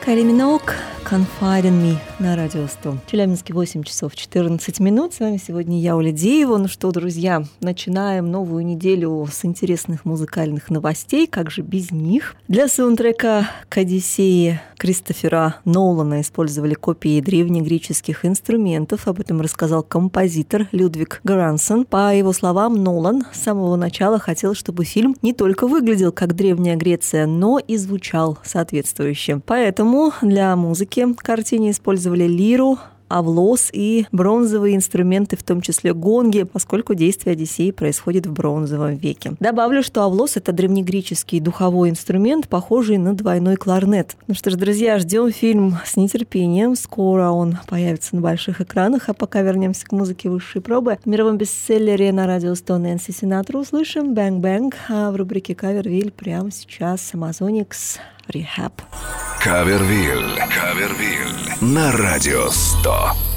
Кайли Миноуг, Confide in Me на Радио 100. Челябинске 8 часов 14 минут. С вами сегодня я, Оля Деева. Ну что, друзья, начинаем новую неделю с интересных музыкальных новостей. Как же без них? Для саундтрека к «Одиссее» Кристофера Нолана использовали копии древнегреческих инструментов. Об этом рассказал композитор Людвиг Göransson. По его словам, Нолан с самого начала хотел, чтобы фильм не только выглядел как Древняя Греция, но и звучал соответствующе. Поэтому для музыки к картине использовали лиру, авлос и бронзовые инструменты, в том числе гонги, поскольку действие Одиссеи происходит в бронзовом веке. Добавлю, что авлос — это древнегреческий духовой инструмент, похожий на двойной кларнет. Ну что ж, друзья, ждем фильм с нетерпением. Скоро он появится на больших экранах, а пока вернемся к музыке высшей пробы. В мировом бестселлере на Радио 100 Нэнси Синатру услышим «Bang Bang», а в рубрике «Кавервиль» прямо сейчас Amazonics «Rehab». Кавервиль на Радио 100.